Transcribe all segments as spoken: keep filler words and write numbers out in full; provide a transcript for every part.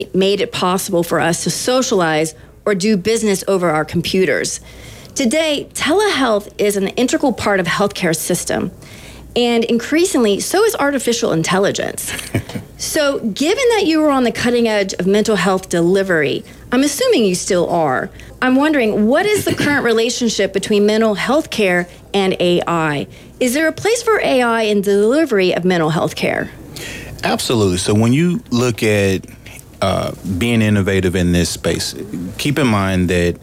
made it possible for us to socialize or do business over our computers. Today, telehealth is an integral part of healthcare system, and increasingly, so is artificial intelligence. So, given that you were on the cutting edge of mental health delivery, I'm assuming you still are, I'm wondering, what is the current relationship between mental health care and A I? Is there a place for A I in the delivery of mental health care? Absolutely. So when you look at uh, being innovative in this space, keep in mind that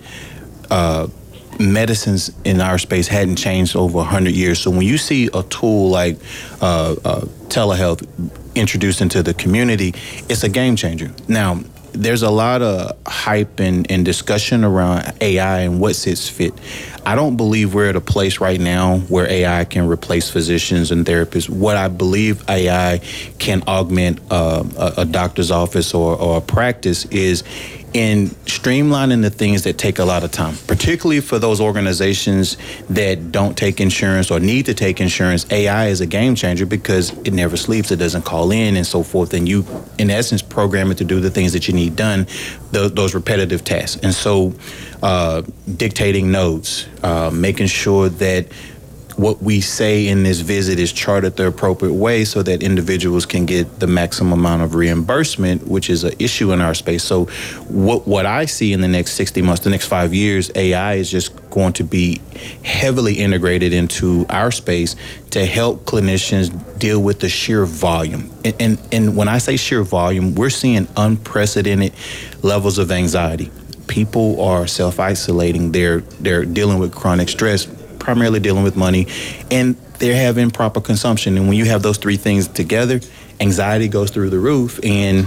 uh, medicines in our space hadn't changed over one hundred years. So when you see a tool like uh, uh, telehealth introduced into the community, it's a game changer. Now, there's a lot of hype and, and discussion around A I and what sits fit. I don't believe we're at a place right now where A I can replace physicians and therapists. What I believe A I can augment uh, a, a doctor's office or, or a practice is in streamlining the things that take a lot of time, particularly for those organizations that don't take insurance or need to take insurance. A I is a game changer because it never sleeps, it doesn't call in and so forth. And you, in essence, program it to do the things that you need done, th- those repetitive tasks. And so uh, dictating notes, uh, making sure that what we say in this visit is charted the appropriate way so that individuals can get the maximum amount of reimbursement, which is an issue in our space. So what what I see in the next sixty months, the next five years, A I is just going to be heavily integrated into our space to help clinicians deal with the sheer volume. And, and, and when I say sheer volume, we're seeing unprecedented levels of anxiety. People are self-isolating. They're, they're dealing with chronic stress, primarily dealing with money, and they're having proper consumption. And when you have those three things together, anxiety goes through the roof, and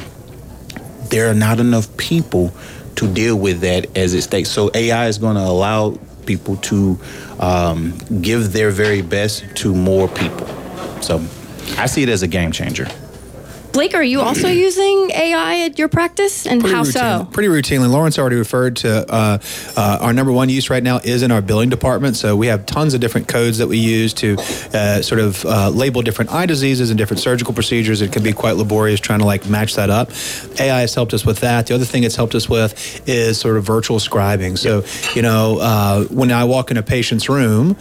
there are not enough people to deal with that as it states. So A I is going to allow people to um, give their very best to more people. So I see it as a game changer. Blake, are you also using A I at your practice, and pretty how routine, so? Pretty routinely. Lawrence already referred to uh, uh, our number one use right now is in our billing department. So we have tons of different codes that we use to uh, sort of uh, label different eye diseases and different surgical procedures. It can be quite laborious trying to like match that up. A I has helped us with that. The other thing it's helped us with is sort of virtual scribing. So, you know, uh, when I walk in a patient's room,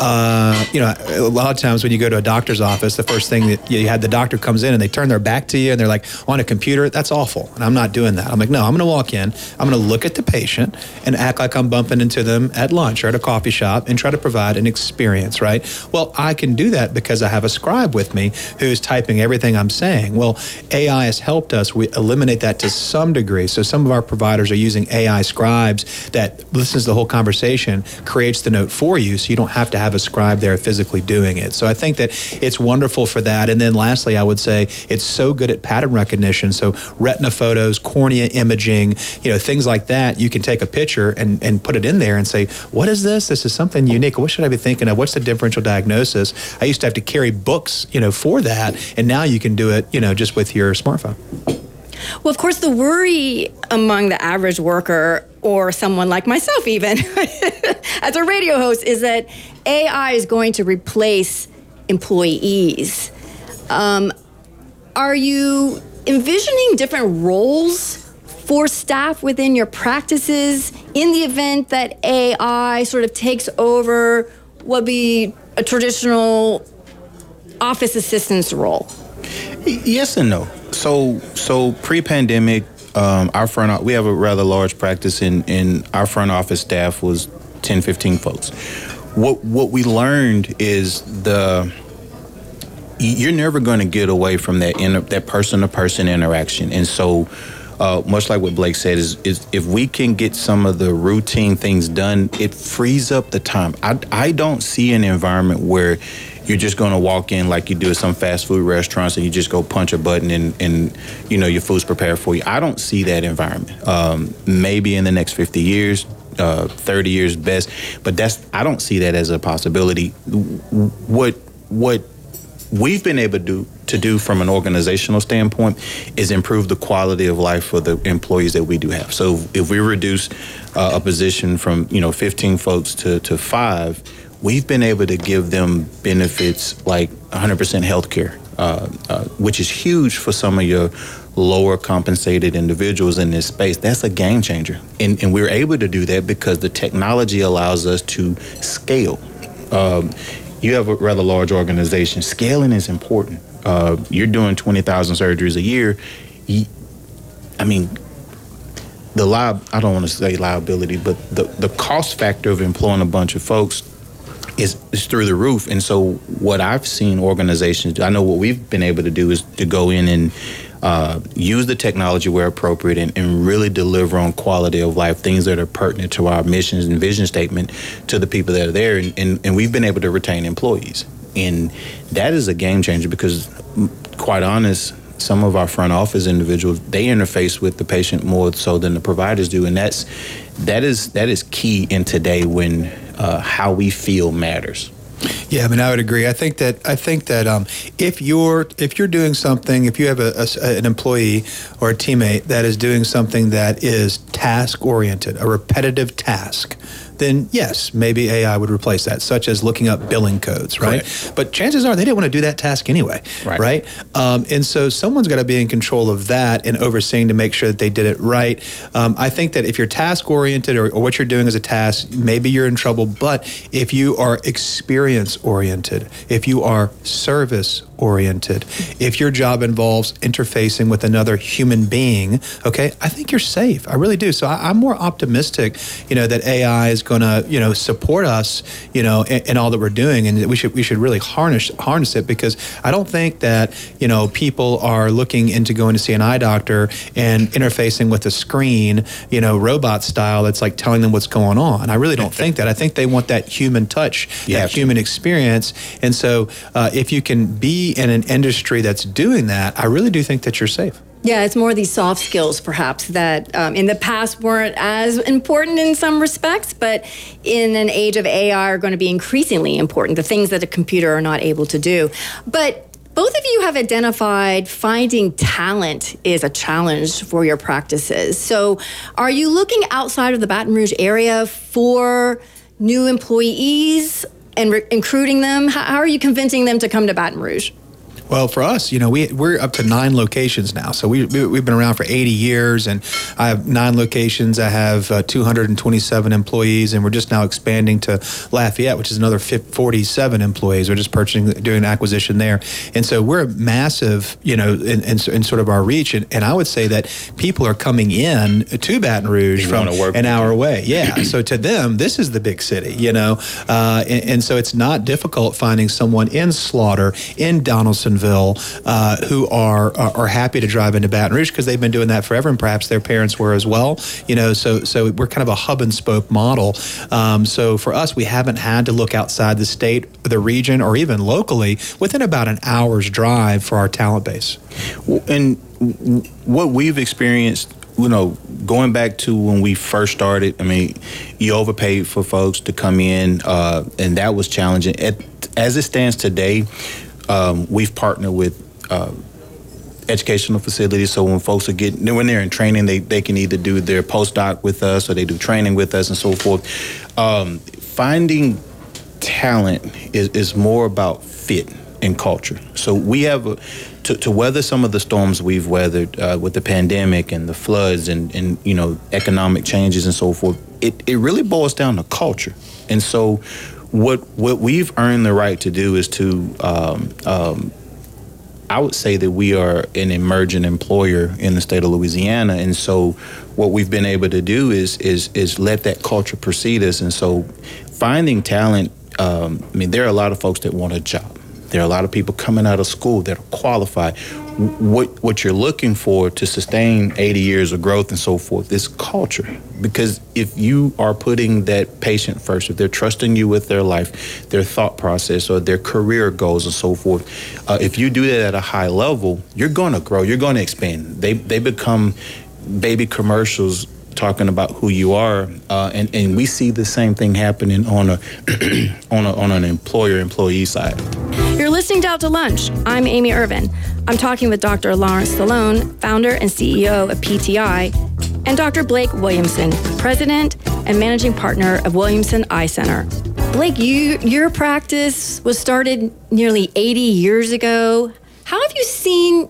uh, you know, a lot of times when you go to a doctor's office, the first thing that you had, the doctor comes in and they turn their back to you and they're like on a computer. That's awful, and I'm not doing that. I'm like, no, I'm going to walk in, I'm going to look at the patient and act like I'm bumping into them at lunch or at a coffee shop and try to provide an experience, right? Well, I can do that because I have a scribe with me who's typing everything I'm saying. Well, A I has helped us we eliminate that to some degree. So some of our providers are using A I scribes that listens to the whole conversation, creates the note for you, so you don't have to have a scribe there physically doing it. So I think that it's wonderful for that. And then lastly, I would say it's so good at pattern recognition. So retina photos, cornea imaging, you know, things like that. You can take a picture and, and put it in there and say, what is this? This is something unique. What should I be thinking of? What's the differential diagnosis? I used to have to carry books, you know, for that. And now you can do it, you know, just with your smartphone. Well, of course, the worry among the average worker, or someone like myself even, as a radio host, is that A I is going to replace employees. Um, are you envisioning different roles for staff within your practices in the event that A I sort of takes over what would be a traditional office assistant's role? Yes and no. So, so pre-pandemic, um, our front we have a rather large practice, and in, in our front office staff was ten, fifteen folks. What what we learned is the you're never going to get away from that inter, that person-to-person interaction, and so. Uh, much like what Blake said, is, is if we can get some of the routine things done, it frees up the time. I, I don't see an environment where you're just going to walk in like you do at some fast food restaurants and you just go punch a button and, and you know, your food's prepared for you. I don't see that environment. Um, maybe in the next fifty years, uh, thirty years best, but that's I don't see that as a possibility. What what we've been able to do, to do from an organizational standpoint is improve the quality of life for the employees that we do have. So if we reduce uh, a position from, you know, fifteen folks to, to five, we've been able to give them benefits like one hundred percent health care. uh, uh, which is huge for some of your lower compensated individuals in this space. That's a game changer. And, and we're able to do that because the technology allows us to scale. Um, you have a rather large organization. Scaling is important. Uh, you're doing twenty thousand surgeries a year. You, I mean, the li- I don't want to say liability, but the, the cost factor of employing a bunch of folks is, is through the roof. And so what I've seen organizations do, I know what we've been able to do is to go in and uh, use the technology where appropriate and, and really deliver on quality of life, things that are pertinent to our missions and vision statement to the people that are there. And, and, and we've been able to retain employees. And that is a game changer because, quite honest, some of our front office individuals, they interface with the patient more so than the providers do. And that's that is that is key in today when uh, how we feel matters. Yeah, I mean, I would agree. I think that I think that um, if you're if you're doing something, if you have a, a, an employee or a teammate that is doing something that is task oriented, a repetitive task, then yes, maybe A I would replace that, such as looking up billing codes, right? Correct. But chances are they didn't want to do that task anyway, right? right? Um, and so someone's got to be in control of that and overseeing to make sure that they did it right. Um, I think that if you're task-oriented or, or what you're doing as a task, maybe you're in trouble. But if you are experience-oriented, if you are service-oriented, if your job involves interfacing with another human being, okay, I think you're safe. I really do. So I, I'm more optimistic, you know, that A I is going to, you know, support us, you know, in, in all that we're doing, and we should we should really harness harness it, because I don't think that, you know, people are looking into going to see an eye doctor and interfacing with a screen, you know, robot style that's like telling them what's going on. I really don't think that. I think they want that human touch, yeah, that human experience. And so uh, if you can be in an industry that's doing that, I really do think that you're safe. Yeah, it's more these soft skills, perhaps, that um, in the past weren't as important in some respects, but in an age of A I are going to be increasingly important, the things that a computer are not able to do. But both of you have identified finding talent is a challenge for your practices. So are you looking outside of the Baton Rouge area for new employees and re- recruiting them? How, how are you convincing them to come to Baton Rouge? Well, for us, you know, we, we're up to nine locations now. So we, we, we've been around for eighty years, and I have nine locations. I have uh, two hundred twenty-seven employees, and we're just now expanding to Lafayette, which is another forty-seven employees. We're just purchasing, doing an acquisition there. And so we're massive, you know, in, in, in sort of our reach. And, and I would say that people are coming in to Baton Rouge from an hour away. Yeah. So to them, this is the big city, you know. Uh, and, and so it's not difficult finding someone in Slaughter, in Donaldson, Uh, who are, are are happy to drive into Baton Rouge because they've been doing that forever, and perhaps their parents were as well. You know, so so we're kind of a hub and spoke model. Um, so for us, we haven't had to look outside the state, the region, or even locally within about an hour's drive for our talent base. And what we've experienced, you know, going back to when we first started, I mean, you overpaid for folks to come in, uh, and that was challenging. At, as it stands today, Um, we've partnered with uh, educational facilities, so when folks are getting, when they're in training, they, they can either do their postdoc with us or they do training with us and so forth. Um, finding talent is, is more about fit and culture. So we have a, to, to weather some of the storms we've weathered uh, with the pandemic and the floods and, and you know, economic changes and so forth. It it really boils down to culture, and so. What what we've earned the right to do is to, um, um, I would say that we are an emerging employer in the state of Louisiana, and so what we've been able to do is is is let that culture precede us, and so finding talent. Um, I mean, there are a lot of folks that want a job. There are a lot of people coming out of school that are qualified. What what you're looking for to sustain eighty years of growth and so forth is culture. Because if you are putting that patient first, if they're trusting you with their life, their thought process, or their career goals and so forth, uh, if you do that at a high level, you're going to grow. You're going to expand. They they become baby commercials talking about who you are, uh, and and we see the same thing happening on a on a on an employer-employee side. You're listening to Out to Lunch. I'm Amy Irvin. I'm talking with Doctor Lawrence Stallone, founder and C E O of P T I, and Doctor Blake Williamson, president and managing partner of Williamson Eye Center. Blake, you your practice was started nearly eighty years ago. How have you seen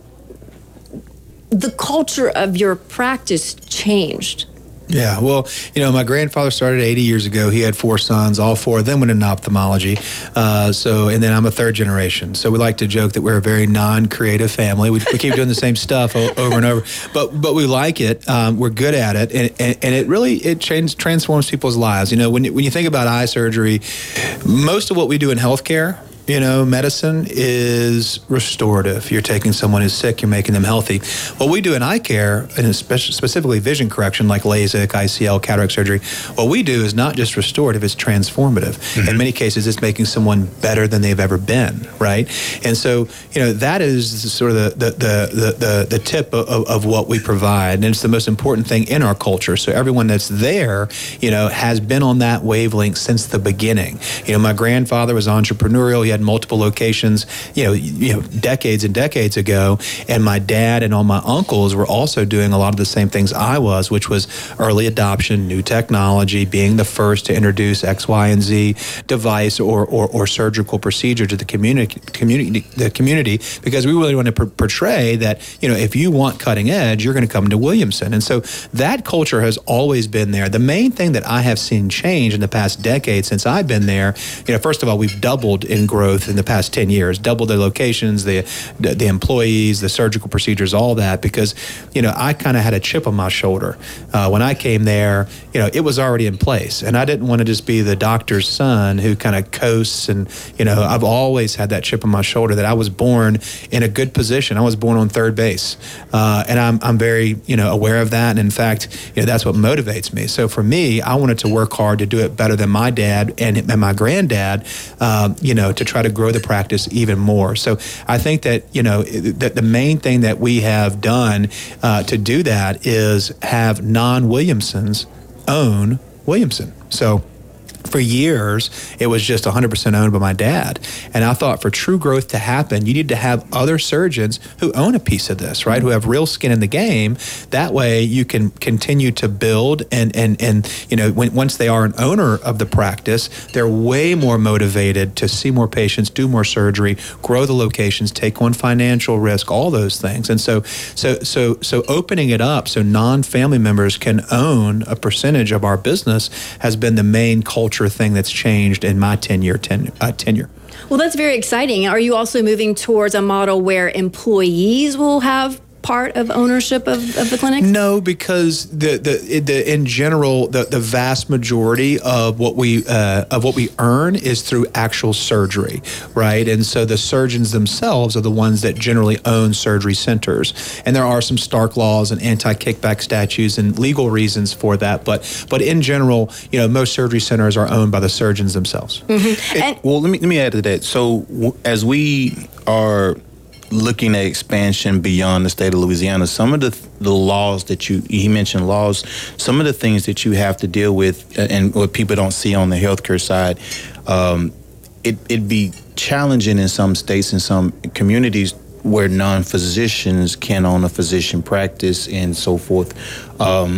the culture of your practice changed? Yeah, well, you know, my grandfather started eighty years ago. He had four sons. All four of them went into ophthalmology. Uh, so, and then I'm a third generation. So we like to joke that we're a very non-creative family. We, we keep doing the same stuff o- over and over, but but we like it. Um, we're good at it, and, and and it really it change, transforms people's lives. You know, when you, when you think about eye surgery, most of what we do in healthcare, you know, medicine is restorative. You're taking someone who's sick, you're making them healthy. What we do in eye care, and especially specifically vision correction, like LASIK, I C L, cataract surgery, what we do is not just restorative, it's transformative. Mm-hmm. In many cases, it's making someone better than they've ever been, right? And so, you know, that is sort of the the the the, the tip of, of what we provide, and it's the most important thing in our culture. So everyone that's there, you know, has been on that wavelength since the beginning. You know, my grandfather was entrepreneurial. He had multiple locations, you know, you know, decades and decades ago. And my dad and all my uncles were also doing a lot of the same things I was, which was early adoption, new technology, being the first to introduce X, Y, and Z device or or, or surgical procedure to the community, community, the community, because we really want to per- portray that, you know, if you want cutting edge, you're going to come to Williamson. And so that culture has always been there. The main thing that I have seen change in the past decade since I've been there, you know, first of all, we've doubled in growth in the past ten years, doubled the locations, the, the the employees, the surgical procedures, all that, because, you know, I kind of had a chip on my shoulder. Uh, when I came there, you know, it was already in place, and I didn't want to just be the doctor's son who kind of coasts, and, you know, I've always had that chip on my shoulder that I was born in a good position. I was born on third base, uh, and I'm I'm very, you know, aware of that, and in fact, you know, that's what motivates me. So for me, I wanted to work hard to do it better than my dad and, and my granddad, um, you know, to try to grow the practice even more. So I think that, you know, that the main thing that we have done uh, to do that is have non-Williamsons own Williamson. So for years, it was just one hundred percent owned by my dad. And I thought for true growth to happen, you need to have other surgeons who own a piece of this, right? Who have real skin in the game. That way you can continue to build and, and, and you know, when, once they are an owner of the practice, they're way more motivated to see more patients, do more surgery, grow the locations, take on financial risk, all those things. And so, so, so, so opening it up so non-family members can own a percentage of our business has been the main culture thing that's changed in my tenure. Ten, uh, tenure. Well, that's very exciting. Are you also moving towards a model where employees will have part of ownership of, of the clinic? No, because the the, the in general the, the vast majority of what we uh, of what we earn is through actual surgery, right? And so the surgeons themselves are the ones that generally own surgery centers. And there are some Stark laws and anti-kickback statutes and legal reasons for that, but but in general, you know, most surgery centers are owned by the surgeons themselves. Mm-hmm. And, well, let me let me add to that. So w- as we are looking at expansion beyond the state of Louisiana, some of the the laws that you, he mentioned laws, some of the things that you have to deal with and what people don't see on the healthcare side, um, it, it'd be challenging in some states and some communities where non-physicians can own a physician practice and so forth. Um,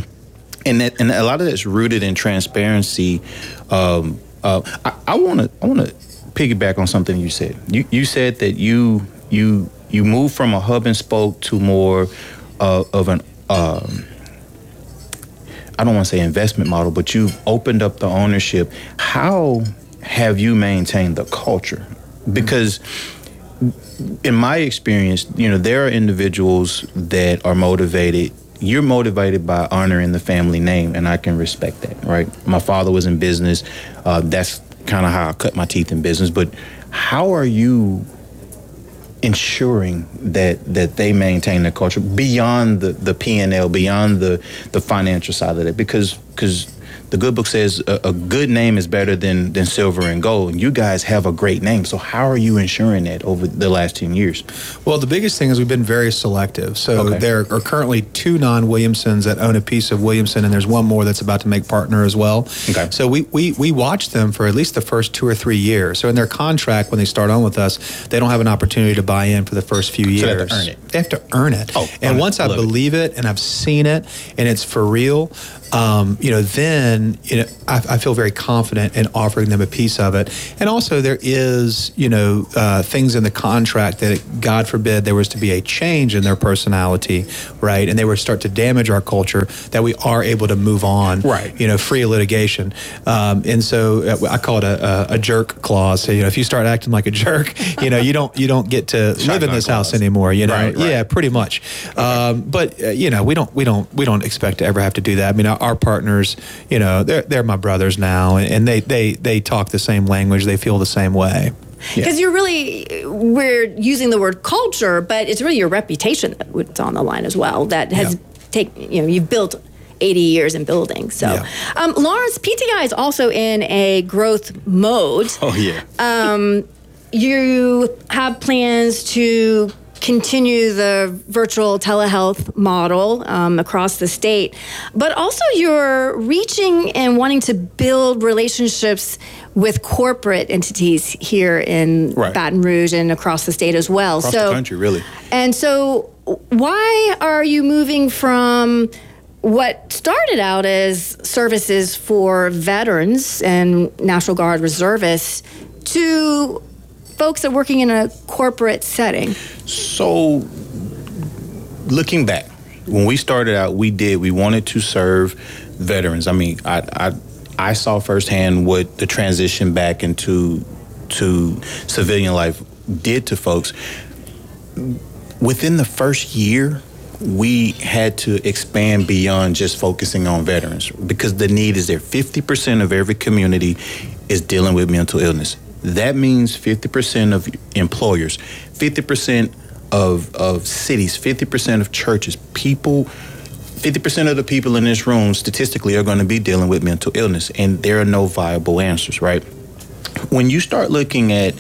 and that, and a lot of that's rooted in transparency. Um, uh, I want to I want to piggyback on something you said. You you said that you You you move from a hub and spoke to more uh, of an, um, I don't want to say investment model, but you've opened up the ownership. How have you maintained the culture? Because in my experience, you know, there are individuals that are motivated. You're motivated by honoring the family name, and I can respect that, right? My father was in business. Uh, that's kind of how I cut my teeth in business. But how are you ensuring that that they maintain their culture beyond the, the P and L, beyond the, the financial side of it? Because because the good book says a, a good name is better than, than silver and gold. And you guys have a great name. So how are you ensuring that over the last ten years? Well, the biggest thing is we've been very selective. So okay. There are currently two non-Williamsons that own a piece of Williamson, and there's one more that's about to make partner as well. Okay. So we, we, we watch them for at least the first two or three years. So in their contract, when they start on with us, they don't have an opportunity to buy in for the first few years. So they have to earn it. They have to earn it. Oh, and once I believe it. it and I've seen it and it's for real, um, you know, then then you know I, I feel very confident in offering them a piece of it. And also there is you know uh, things in the contract that, God forbid, there was to be a change in their personality, right, and they were to start to damage our culture, that we are able to move on, right, you know, free of litigation. Um, and so uh, I call it a, a, a jerk clause. So, you know, if you start acting like a jerk, you know, you don't you don't get to live in this house anymore. You know, right, right. yeah, pretty much. Um, but uh, you know, we don't we don't we don't expect to ever have to do that. I mean, our, our partners, you know, they're they're my brothers now, and, and they they they talk the same language. They feel the same way. Because yeah. you're really, we're using the word culture, but it's really your reputation that's on the line as well. That has yeah. taken, you know, you've built eighty years in building. So, yeah. um, Lawrence, P T I is also in a growth mode. Oh, yeah. Um, you have plans to continue the virtual telehealth model um, across the state, but also you're reaching and wanting to build relationships with corporate entities here in right. Baton Rouge and across the state as well. Across so, the country, really. And so why are you moving from what started out as services for veterans and National Guard reservists to folks that are working in a corporate setting? So, looking back, when we started out, we did, we wanted to serve veterans. I mean, I I, I saw firsthand what the transition back into to civilian life did to folks. Within the first year, we had to expand beyond just focusing on veterans because the need is there. fifty percent of every community is dealing with mental illness. That means fifty percent of employers, fifty percent of, of cities, fifty percent of churches, people, fifty percent of the people in this room statistically are going to be dealing with mental illness, and there are no viable answers, right? When you start looking at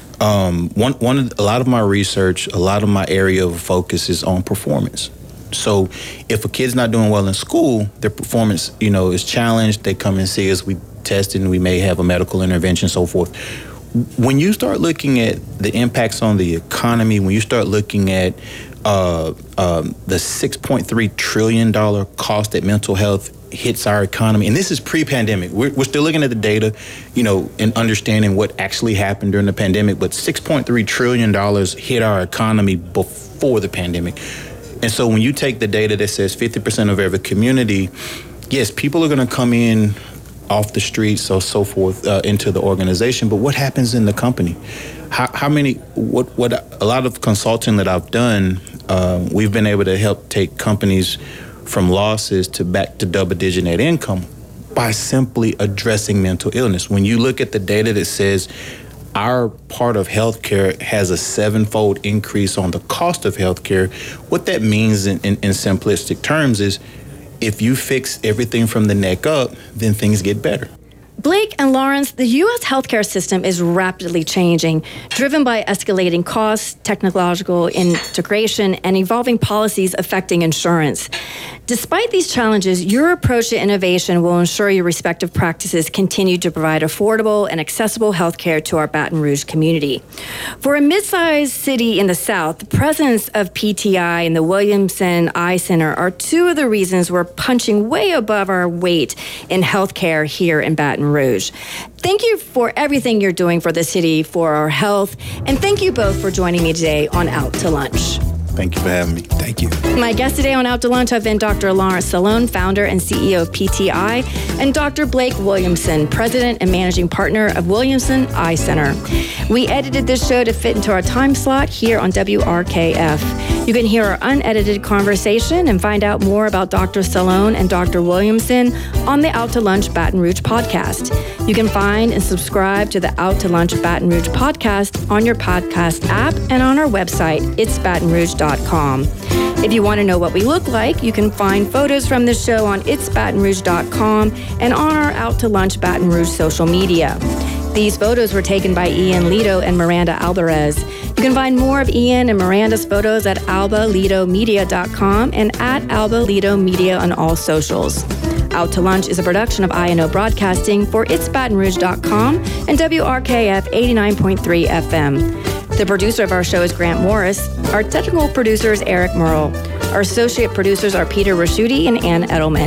um, one, one of, a lot of my research, a lot of my area of focus is on performance. So if a kid's not doing well in school, their performance, you know, is challenged. They come and see us, we test and we may have a medical intervention, so forth. When you start looking at the impacts on the economy, when you start looking at uh, um, the six point three trillion dollars cost that mental health hits our economy, and this is pre-pandemic. We're, we're still looking at the data, you know, and understanding what actually happened during the pandemic, but six point three trillion dollars hit our economy before the pandemic. And so when you take the data that says fifty percent of every community, yes, people are going to come in off the streets or so forth uh, into the organization, but what happens in the company? How, how many, what, what a lot of consulting that I've done, uh, we've been able to help take companies from losses to back to double-digit net income by simply addressing mental illness. When you look at the data that says our part of healthcare has a sevenfold increase on the cost of healthcare, what that means in, in, in simplistic terms is if you fix everything from the neck up, then things get better. Blake and Lawrence, the U S healthcare system is rapidly changing, driven by escalating costs, technological integration, and evolving policies affecting insurance. Despite these challenges, your approach to innovation will ensure your respective practices continue to provide affordable and accessible healthcare to our Baton Rouge community. For a mid-sized city in the South, the presence of P T I and the Williamson Eye Center are two of the reasons we're punching way above our weight in healthcare here in Baton Rouge. Thank you for everything you're doing for the city, for our health, and thank you both for joining me today on Out to Lunch. Thank you for having me. Thank you. My guests today on Out to Lunch have been Doctor Lawrence Salone, founder and C E O of P T I, and Doctor Blake Williamson, president and managing partner of Williamson Eye Center. We edited this show to fit into our time slot here on W R K F. You can hear our unedited conversation and find out more about Doctor Salone and Doctor Williamson on the Out to Lunch Baton Rouge podcast. You can find and subscribe to the Out to Lunch Baton Rouge podcast on your podcast app and on our website, its baton rouge dot com. If you want to know what we look like, you can find photos from the show on its baton rouge dot com and on our Out to Lunch Baton Rouge social media. These photos were taken by Ian Lito and Miranda Alvarez. You can find more of Ian and Miranda's photos at alba lido media dot com and at alba lido media on all socials. Out to Lunch is a production of I N O Broadcasting for its baton rouge dot com and W R K F eighty-nine point three F M. The producer of our show is Grant Morris. Our technical producer is Eric Merle. Our associate producers are Peter Raschuti and Ann Edelman.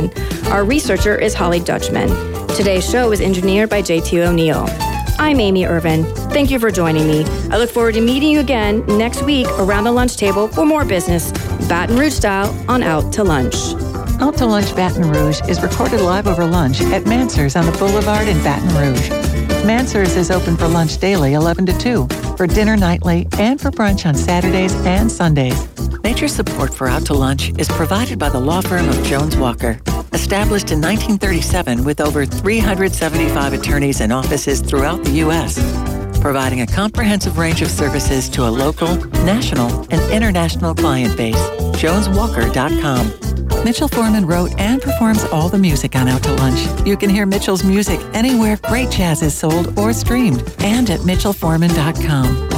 Our researcher is Holly Dutchman. Today's show was engineered by J T O'Neill. I'm Amy Irvin. Thank you for joining me. I look forward to meeting you again next week around the lunch table for more business, Baton Rouge style, on Out to Lunch. Out to Lunch Baton Rouge is recorded live over lunch at Mansur's on the Boulevard in Baton Rouge. Mansur's is open for lunch daily eleven to two, for dinner nightly, and for brunch on Saturdays and Sundays. Major support for Out to Lunch is provided by the law firm of Jones Walker. Established in nineteen thirty-seven with over three hundred seventy-five attorneys and offices throughout the U S, providing a comprehensive range of services to a local, national, and international client base. jones walker dot com. Mitchell Foreman wrote and performs all the music on Out to Lunch. You can hear Mitchell's music anywhere great jazz is sold or streamed, and at mitchell foreman dot com.